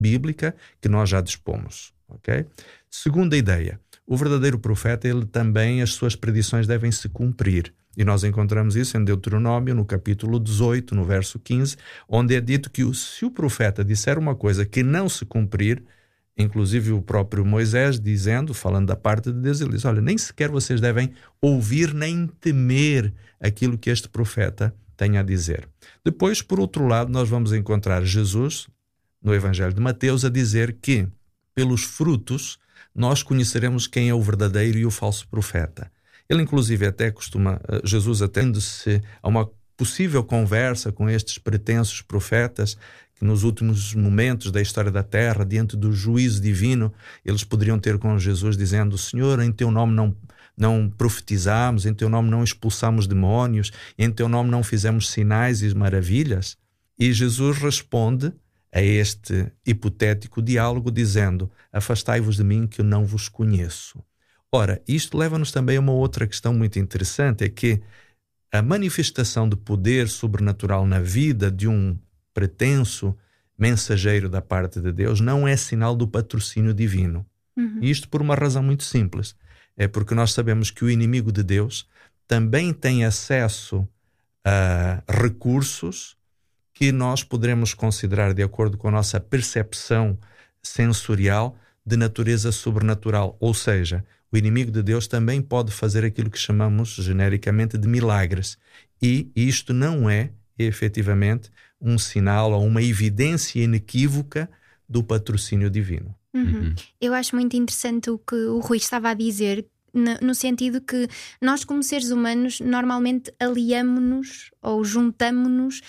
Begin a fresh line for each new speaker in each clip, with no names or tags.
bíblica que nós já dispomos. Okay? Segunda ideia, o verdadeiro profeta, ele também, as suas predições devem se cumprir. E nós encontramos isso em Deuteronômio, no capítulo 18, no verso 15, onde é dito que se o profeta disser uma coisa que não se cumprir, inclusive o próprio Moisés dizendo, falando da parte de Deus, ele diz, olha, nem sequer vocês devem ouvir nem temer aquilo que este profeta tem a dizer. Depois, por outro lado, nós vamos encontrar Jesus, no Evangelho de Mateus, a dizer que, pelos frutos, nós conheceremos quem é o verdadeiro e o falso profeta. Ele, inclusive, até Jesus atende-se a uma possível conversa com estes pretensos profetas, que nos últimos momentos da história da Terra, diante do juízo divino, eles poderiam ter com Jesus, dizendo, Senhor, em teu nome não profetizamos, em teu nome não expulsamos demónios, em teu nome não fizemos sinais e maravilhas. E Jesus responde a este hipotético diálogo, dizendo, afastai-vos de mim que eu não vos conheço. Ora, isto leva-nos também a uma outra questão muito interessante, é que a manifestação de poder sobrenatural na vida de um pretenso mensageiro da parte de Deus não é sinal do patrocínio divino. Isto por uma razão muito simples. É porque nós sabemos que o inimigo de Deus também tem acesso a recursos que nós poderemos considerar, de acordo com a nossa percepção sensorial, de natureza sobrenatural. Ou seja, o inimigo de Deus também pode fazer aquilo que chamamos genericamente de milagres. E isto não é, efetivamente, um sinal ou uma evidência inequívoca do patrocínio divino.
Eu acho muito interessante o que o Rui estava a dizer, no sentido que nós, como seres humanos, normalmente aliamos-nos ou juntamos-nos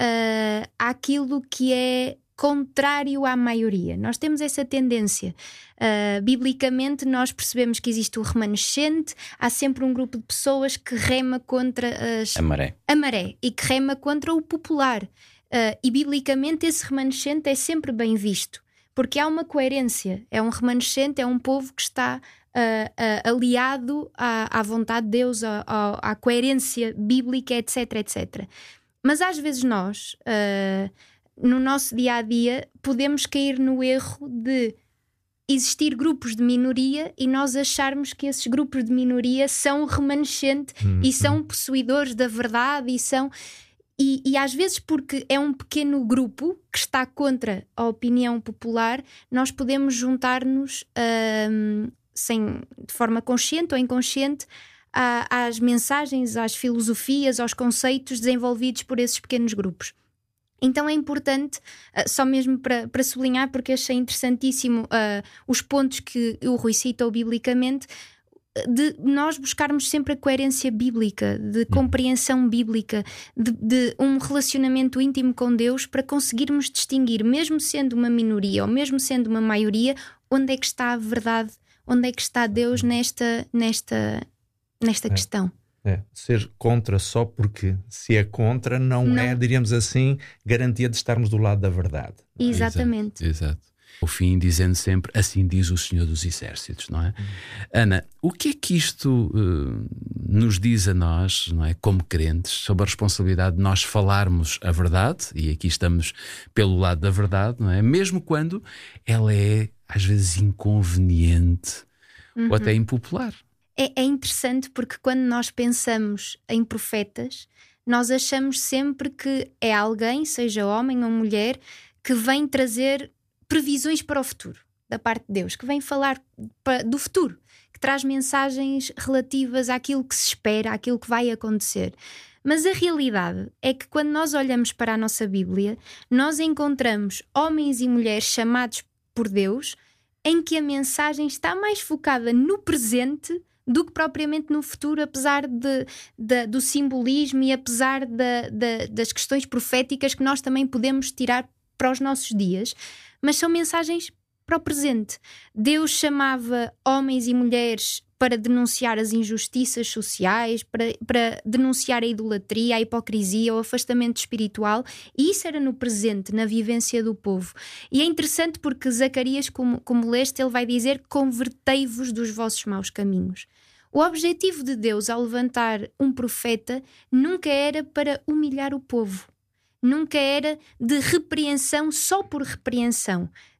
àquilo que é contrário à maioria. Nós temos essa tendência. Biblicamente, nós percebemos que existe o remanescente, há sempre um grupo de pessoas que rema contra a maré e que rema contra o popular. E biblicamente esse remanescente é sempre bem visto, porque há uma coerência. É um remanescente, é um povo que está aliado à vontade de Deus, à coerência bíblica, etc, etc. Mas às vezes nós, no nosso dia-a-dia, podemos cair no erro de existir grupos de minoria e nós acharmos que esses grupos de minoria são remanescente e são possuidores da verdade e às vezes, porque é um pequeno grupo que está contra a opinião popular, nós podemos juntar-nos de forma consciente ou inconsciente às mensagens, às filosofias, aos conceitos desenvolvidos por esses pequenos grupos. Então é importante, só mesmo para sublinhar, porque achei interessantíssimo os pontos que o Rui citou biblicamente, de nós buscarmos sempre a coerência bíblica, de compreensão bíblica, de um relacionamento íntimo com Deus, para conseguirmos distinguir, mesmo sendo uma minoria ou mesmo sendo uma maioria, onde é que está a verdade, onde é que está Deus nesta questão.
Ser contra só porque se é contra não é, diríamos assim, garantia de estarmos do lado da verdade.
Exatamente.
Exato. O fim dizendo sempre, assim diz o Senhor dos Exércitos, não é? Ana, o que é que isto nos diz a nós, não é, como crentes, sobre a responsabilidade de nós falarmos a verdade, e aqui estamos pelo lado da verdade, não é? Mesmo quando ela é, às vezes, inconveniente ou até impopular.
É interessante porque quando nós pensamos em profetas, nós achamos sempre que é alguém, seja homem ou mulher, que vem trazer previsões para o futuro, da parte de Deus, que vem falar do futuro, que traz mensagens relativas àquilo que se espera, àquilo que vai acontecer. Mas a realidade é que quando nós olhamos para a nossa Bíblia, nós encontramos homens e mulheres chamados por Deus, em que a mensagem está mais focada no presente do que propriamente no futuro, apesar do simbolismo e apesar das questões proféticas que nós também podemos tirar para os nossos dias, mas são mensagens para o presente. Deus chamava homens e mulheres para denunciar as injustiças sociais, para denunciar a idolatria, a hipocrisia, o afastamento espiritual, e isso era no presente, na vivência do povo. E é interessante porque Zacarias, como leste, ele vai dizer: convertei-vos dos vossos maus caminhos. O objetivo de Deus ao levantar um profeta nunca era para humilhar o povo, nunca era de repreensão só por repreensão.